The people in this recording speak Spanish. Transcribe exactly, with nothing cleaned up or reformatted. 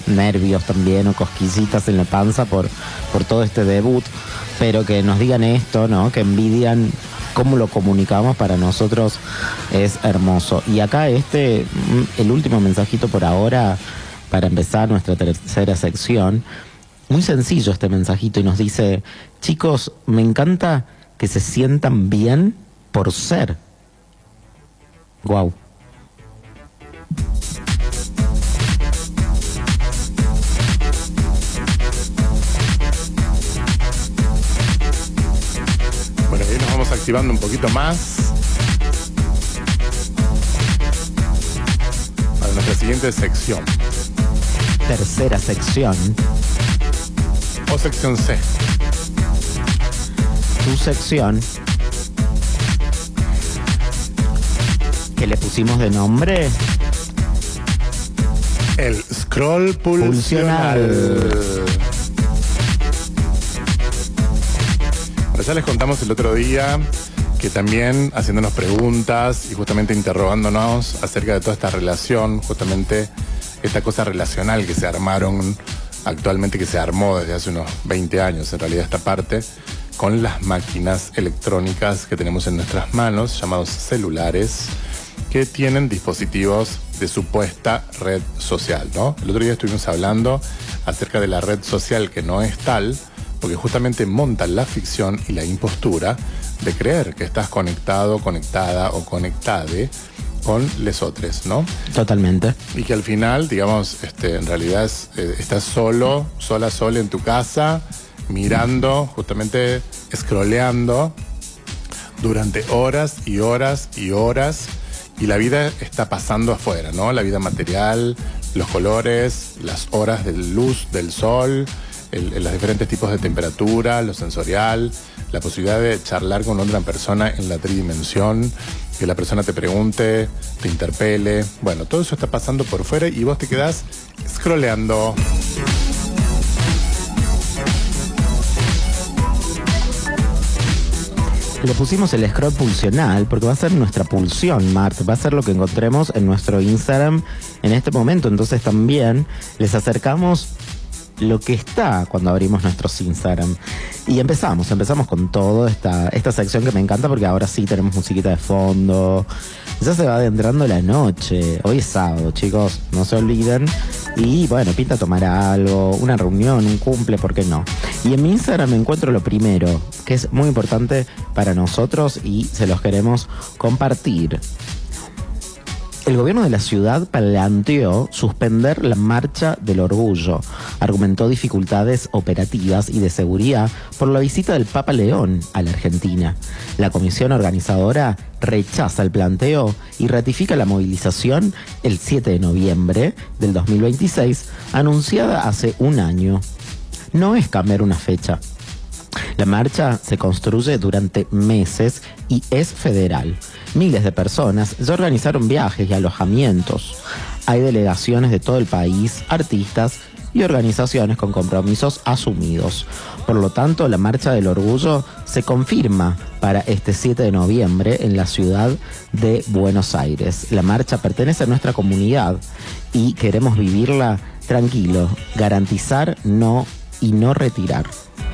nervios también o cosquillitas en la panza por, por todo este debut, pero que nos digan esto, ¿no? Que envidian cómo lo comunicamos, para nosotros es hermoso. Y acá este, el último mensajito por ahora, para empezar nuestra tercera sección, muy sencillo este mensajito, y nos dice: chicos, me encanta que se sientan bien por ser. Guau. Bueno, ahí nos vamos activando un poquito más para nuestra siguiente sección. Tercera sección. O sección C. Tu sección, que le pusimos de nombre el scroll pulsional. pulsional. Bueno, ya les contamos el otro día que también haciéndonos preguntas y justamente interrogándonos acerca de toda esta relación, justamente esta cosa relacional que se armaron actualmente, que se armó desde hace unos veinte años, en realidad, esta parte, con las máquinas electrónicas que tenemos en nuestras manos, llamados celulares, que tienen dispositivos de supuesta red social, ¿no? El otro día estuvimos hablando acerca de la red social que no es tal, porque justamente montan la ficción y la impostura de creer que estás conectado, conectada o conectade con lesotres, ¿no? Totalmente. Y que al final, digamos, este, en realidad es, eh, estás solo, sola, sola en tu casa, mirando, justamente scrolleando durante horas y horas y horas, y la vida está pasando afuera, ¿no? La vida material, los colores, las horas de luz del sol, el, el, los diferentes tipos de temperatura, lo sensorial, la posibilidad de charlar con otra persona en la tridimensión, que la persona te pregunte, te interpele. Bueno, todo eso está pasando por fuera y vos te quedás scrolleando. Le pusimos el scroll pulsional porque va a ser nuestra pulsión, Mart. Va a ser lo que encontremos en nuestro Instagram en este momento. Entonces también les acercamos lo que está cuando abrimos nuestros Instagram. Y empezamos, empezamos con todo esta, esta sección que me encanta, porque ahora sí tenemos musiquita de fondo. Ya se va adentrando la noche. Hoy es sábado, chicos, no se olviden. Y bueno, pinta tomar algo, una reunión, un cumple, ¿por qué no? Y en mi Instagram me encuentro lo primero, que es muy importante para nosotros y se los queremos compartir. El gobierno de la ciudad planteó suspender la Marcha del Orgullo. Argumentó dificultades operativas y de seguridad por la visita del Papa León a la Argentina. La comisión organizadora rechaza el planteo y ratifica la movilización el siete de noviembre del dos mil veintiséis, anunciada hace un año. No es cambiar una fecha. La marcha se construye durante meses y es federal. Miles de personas ya organizaron viajes y alojamientos. Hay delegaciones de todo el país, artistas y organizaciones con compromisos asumidos. Por lo tanto, la Marcha del Orgullo se confirma para este siete de noviembre en la ciudad de Buenos Aires. La marcha pertenece a nuestra comunidad y queremos vivirla tranquilo, garantizar no y no retirar.